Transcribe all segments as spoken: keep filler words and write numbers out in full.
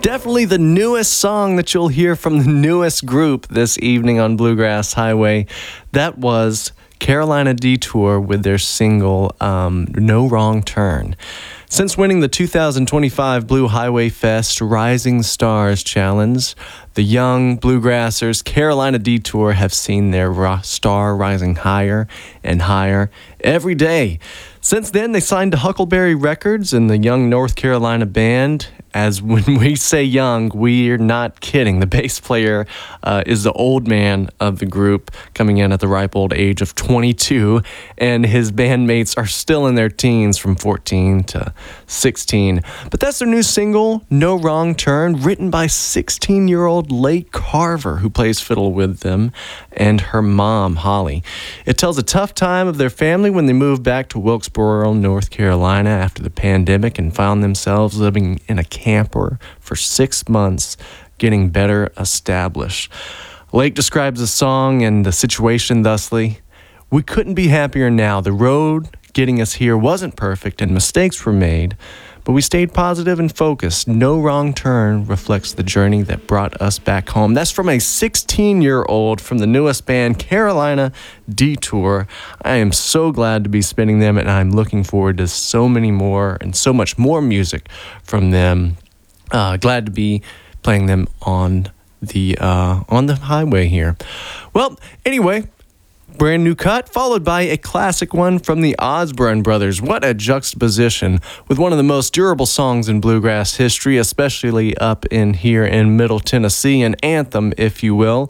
Definitely the newest song that you'll hear from the newest group this evening on Bluegrass Highway. That was Carolina Detour with their single, um, No Wrong Turn. Since winning the two thousand twenty-five Blue Highway Fest Rising Stars Challenge, the young bluegrassers Carolina Detour have seen their ro- star rising higher and higher every day. Since then, they signed to Huckleberry Records and the young North Carolina band. As when we say young, we're not kidding. The bass player uh, is the old man of the group, coming in at the ripe old age of twenty-two, and his bandmates are still in their teens from fourteen to sixteen. But that's their new single, No Wrong Turn, written by sixteen-year-old Lake Carver, who plays fiddle with them, and her mom, Holly. It tells a tough time of their family when they moved back to Wilkesboro, North Carolina after the pandemic and found themselves living in a camper for six months, getting better established. Lake describes the song and the situation thusly: "We couldn't be happier now. The road getting us here wasn't perfect and mistakes were made, but we stayed positive and focused. No wrong turn reflects the journey that brought us back home." That's from a sixteen-year-old from the newest band, Carolina Detour. I am so glad to be spinning them, and I'm looking forward to so many more and so much more music from them. Uh, glad to be playing them on the uh, on the highway here. Well, anyway, brand new cut, followed by a classic one from the Osborne Brothers. What a juxtaposition with one of the most durable songs in bluegrass history, especially up in here in Middle Tennessee, an anthem, if you will.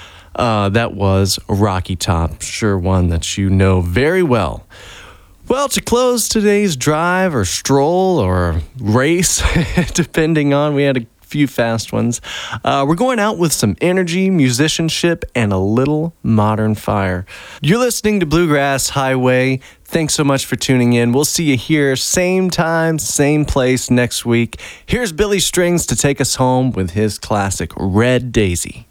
Uh, that was Rocky Top, sure one that you know very well. Well, to close today's drive or stroll or race, depending on, we had a few fast ones. Uh, we're going out with some energy, musicianship, and a little modern fire. You're listening to Bluegrass Highway. Thanks so much for tuning in. We'll see you here, same time, same place next week. Here's Billy Strings to take us home with his classic Red Daisy.